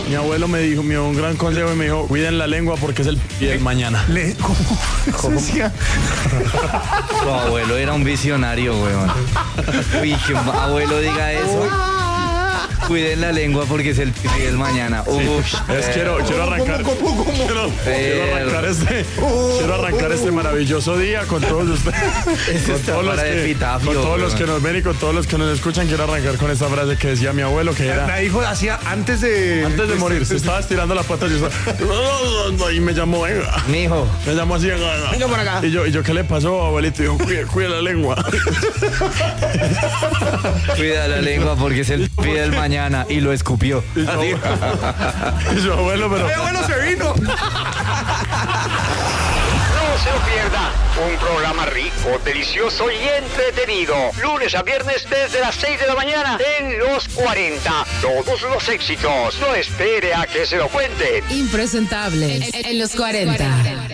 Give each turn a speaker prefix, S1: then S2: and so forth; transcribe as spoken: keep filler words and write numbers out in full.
S1: Mi abuelo me dijo, me dio un gran consejo y me dijo, cuiden la lengua porque es el pie del mañana.
S2: Le, ¿Cómo? ¿Cómo?
S3: Tu abuelo era un visionario, weón. Uy, que un abuelo diga eso. Cuiden la lengua porque es el pie del mañana. Uf,
S1: Es,
S3: eh,
S1: quiero, quiero arrancar.
S2: ¿Cómo, cómo, cómo?
S1: Quiero,
S3: Eh,
S1: quiero arrancar este, quiero arrancar este maravilloso día con todos ustedes.
S3: Eso
S1: Con
S3: está
S1: todos, los
S3: para
S1: que,
S3: epitafio,
S1: con todos los
S3: weón.
S1: que nos ven y con todos los que nos escuchan, quiero arrancar con esta frase que decía mi abuelo, que era
S2: La dijo hacía antes de...
S1: antes de morir. Se estaba estirando la pata y yo estaba, y me llamó, venga.
S3: mijo,
S1: Me llamó así, venga, venga.
S2: Venga por acá.
S1: Y yo, y yo, ¿qué le pasó, abuelito? Y yo, cuide, cuide la lengua.
S3: cuida la lengua porque es el pie del mañana. Y lo escupió.
S1: Y su,
S3: Así.
S1: y su abuelo, pero...
S2: ¡Mi abuelo se vino!
S4: No se lo pierda. Un programa rico, delicioso y entretenido. Lunes a viernes desde las seis de la mañana en Los cuarenta. Todos los éxitos. No espere a que se lo cuenten.
S5: Impresentable en, en los cuarenta.